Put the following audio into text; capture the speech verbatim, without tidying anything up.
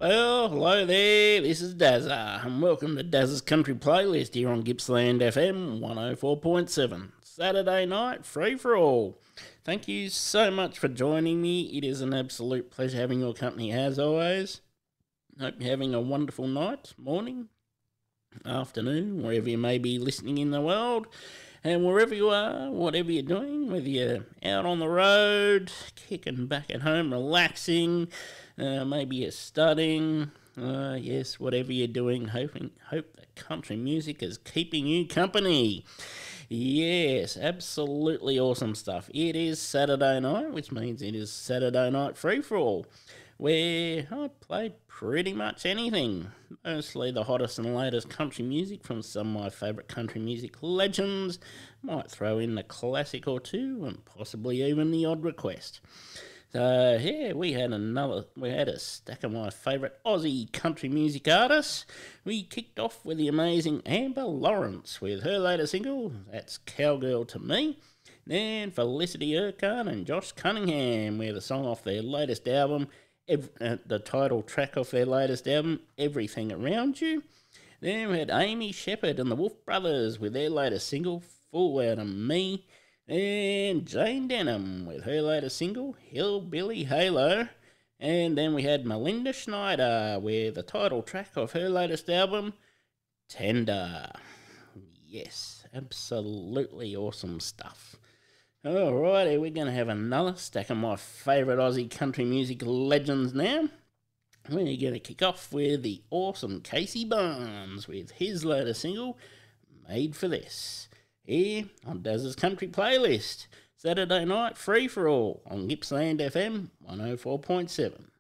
Well, hello there, this is Dazza, and welcome to Dazza's Country Playlist here on Gippsland F M one oh four point seven. Saturday night, free for all. Thank you so much for joining me. It is an absolute pleasure having your company as always. Hope you're having a wonderful night, morning, afternoon, wherever you may be listening in the world. And wherever you are, whatever you're doing, whether you're out on the road, kicking back at home, relaxing, uh, maybe you're studying, uh, yes, whatever you're doing, hoping, hope that country music is keeping you company. Yes, absolutely awesome stuff. It is Saturday night, which means it is Saturday night free-for-all, where I play pretty much anything. Mostly the hottest and latest country music from some of my favourite country music legends. Might throw in a classic or two and possibly even the odd request. So yeah, we had another, we had a stack of my favourite Aussie country music artists. We kicked off with the amazing Amber Lawrence with her latest single, that's Cowgirl to Me. Then Felicity Urquhart and Josh Cunningham with a song off their latest album, Every, uh, the title track off their latest album, Everything Around You. Then we had Amy Shepherd and the Wolf Brothers with their latest single, Full Out of Me. And Jane Denham with her latest single, Hillbilly Halo. And then we had Melinda Schneider with the title track of her latest album, Tender. Yes, absolutely awesome stuff. Alrighty, we're going to have another stack of my favourite Aussie country music legends now. We're going to kick off with the awesome Casey Barnes with his latest single, Made for This, here on Dazza's Country Playlist. Saturday night, free for all on Gippsland F M one oh four point seven.